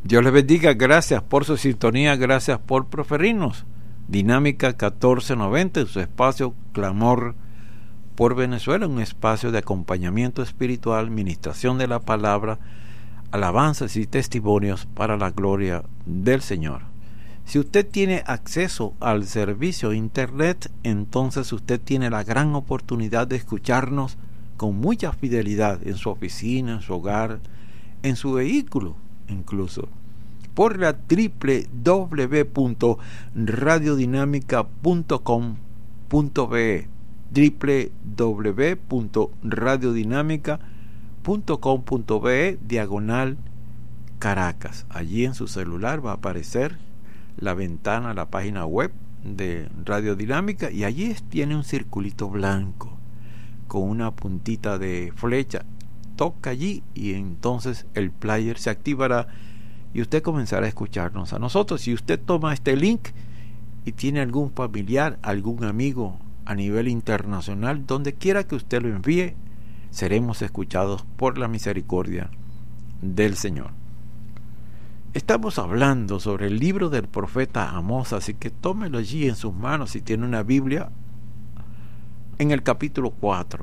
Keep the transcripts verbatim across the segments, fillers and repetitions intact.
Dios les bendiga, gracias por su sintonía, gracias por preferirnos. Dinámica catorce noventa, en su espacio Clamor por Venezuela, un espacio de acompañamiento espiritual, ministración de la palabra, alabanzas y testimonios para la gloria del Señor. Si usted tiene acceso al servicio internet, entonces usted tiene la gran oportunidad de escucharnos con mucha fidelidad en su oficina, en su hogar, en su vehículo, incluso por la doble u doble u doble u punto radiodinámica punto com punto be, doble u doble u doble u punto radiodinámica punto com punto be, diagonal Caracas. Allí en su celular va a aparecer la ventana, la página web de Radio Dinámica, y allí tiene un circulito blanco con una puntita de flecha. Toca allí y entonces el player se activará y usted comenzará a escucharnos a nosotros. Si usted toma este link y tiene algún familiar, algún amigo a nivel internacional, donde quiera que usted lo envíe, seremos escuchados por la misericordia del Señor. Estamos hablando sobre el libro del profeta Amós, así que tómelo allí en sus manos si tiene una Biblia, en el capítulo cuatro.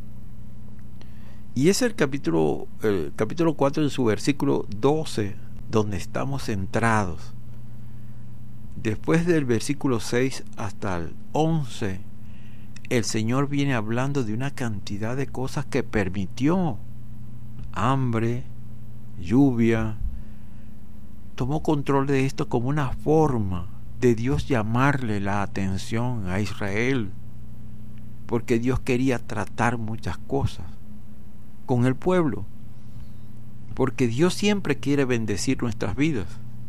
Y es el capítulo, el capítulo cuatro en su versículo doce, donde estamos centrados. Después del versículo seis hasta el once, el Señor viene hablando de una cantidad de cosas que permitió. Hambre, lluvia. Tomó control de esto como una forma de Dios llamarle la atención a Israel, porque Dios quería tratar muchas cosas con el pueblo, porque Dios siempre quiere bendecir nuestras vidas.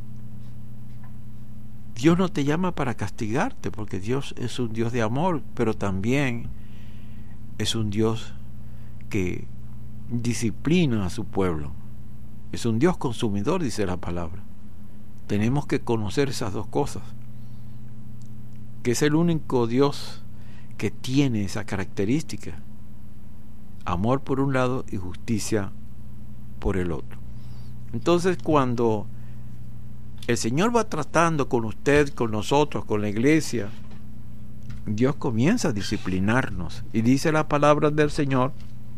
Dios no te llama para castigarte, porque Dios es un Dios de amor, pero también es un Dios que disciplina a su pueblo. Es un Dios consumidor, dice la palabra. Tenemos que conocer esas dos cosas, que es el único Dios que tiene esa característica: amor por un lado y justicia por el otro. Entonces, cuando el Señor va tratando con usted, con nosotros, con la iglesia, Dios comienza a disciplinarnos, y dice la palabra del Señor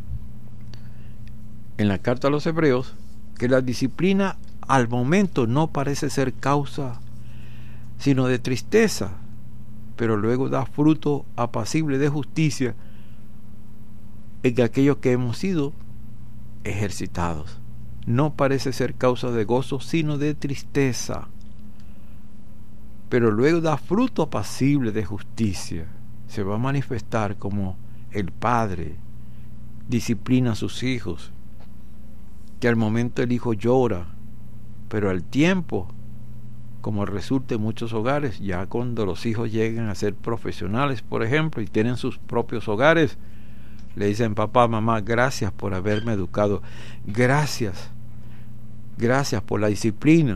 en la carta a los Hebreos que la disciplina al momento no parece ser causa sino de tristeza, pero luego da fruto apacible de justicia en aquellos que hemos sido ejercitados. No parece ser causa de gozo, sino de tristeza, pero luego da fruto apacible de justicia. Se va a manifestar como el Padre disciplina a sus hijos, que al momento el hijo llora, pero al tiempo, como resulta en muchos hogares, ya cuando los hijos llegan a ser profesionales, por ejemplo, y tienen sus propios hogares, le dicen: papá, mamá, gracias por haberme educado, gracias, gracias por la disciplina.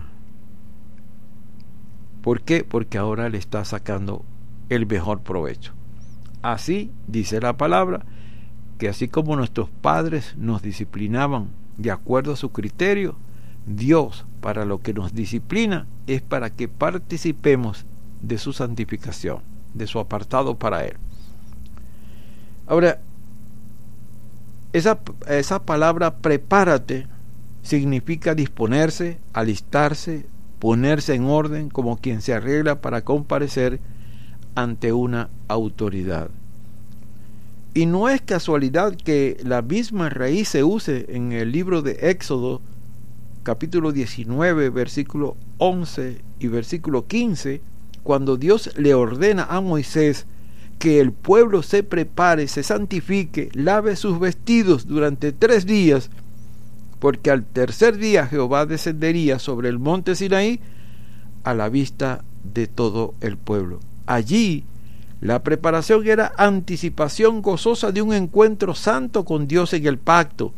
¿Por qué? Porque ahora le está sacando el mejor provecho. Así dice la palabra, que así como nuestros padres nos disciplinaban de acuerdo a su criterio, Dios, para lo que nos disciplina, es para que participemos de su santificación, de su apartado para Él. Ahora, esa, esa palabra prepárate significa disponerse, alistarse, ponerse en orden, como quien se arregla para comparecer ante una autoridad. Y no es casualidad que la misma raíz se use en el libro de Éxodo, capítulo diecinueve, versículo once y versículo quince, cuando Dios le ordena a Moisés que el pueblo se prepare, se santifique, lave sus vestidos durante tres días, porque al tercer día Jehová descendería sobre el monte Sinaí a la vista de todo el pueblo. Allí la preparación era anticipación gozosa de un encuentro santo con Dios en el pacto.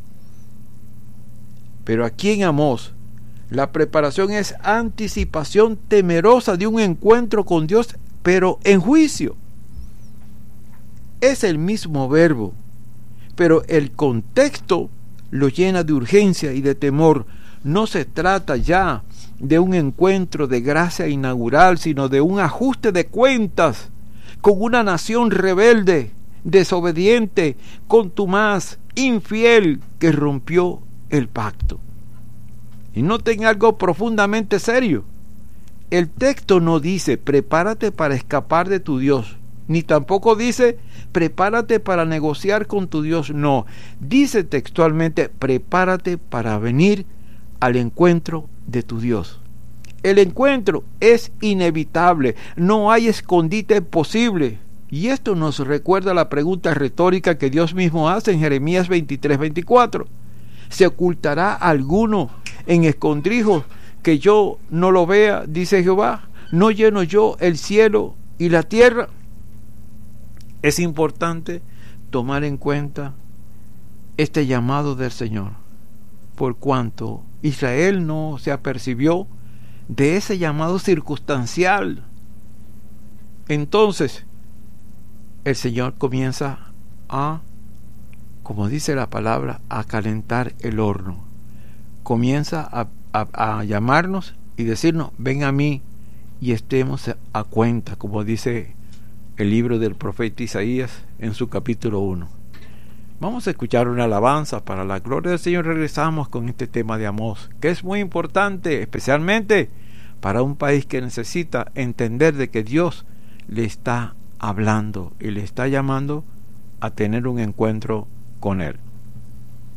Pero aquí en Amós, la preparación es anticipación temerosa de un encuentro con Dios, pero en juicio. Es el mismo verbo, pero el contexto lo llena de urgencia y de temor, no se trata ya de un encuentro de gracia inaugural, sino de un ajuste de cuentas con una nación rebelde, desobediente, contumaz, infiel, que rompió el pacto. Y noten algo profundamente serio. El texto no dice prepárate para escapar de tu Dios, ni tampoco dice prepárate para negociar con tu Dios. No, dice textualmente prepárate para venir al encuentro de tu Dios. El encuentro es inevitable, no hay escondite posible. Y esto nos recuerda la pregunta retórica que Dios mismo hace en Jeremías veintitrés veinticuatro. ¿Se ocultará alguno en escondrijos que yo no lo vea? Dice Jehová. ¿No lleno yo el cielo y la tierra? Es importante tomar en cuenta este llamado del Señor, por cuanto Israel no se apercibió de ese llamado circunstancial. Entonces el Señor comienza a, como dice la palabra, a calentar el horno. Comienza a, a, a llamarnos y decirnos, ven a mí y estemos a cuenta, como dice el libro del profeta Isaías en su capítulo uno. Vamos a escuchar una alabanza para la gloria del Señor. Regresamos con este tema de Amós, que es muy importante, especialmente para un país que necesita entender de que Dios le está hablando y le está llamando a tener un encuentro con Él.